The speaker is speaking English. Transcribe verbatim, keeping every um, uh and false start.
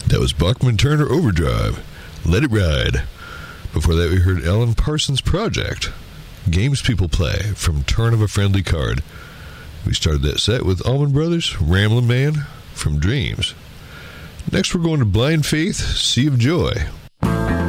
That was Bachman Turner Overdrive, Let It Ride. Before that, we heard Alan Parsons Project, Games People Play, from Turn of a Friendly Card. We started that set with Allman Brothers, Ramblin' Man, from Dreams. Next, we're going to Blind Faith, Sea of Joy.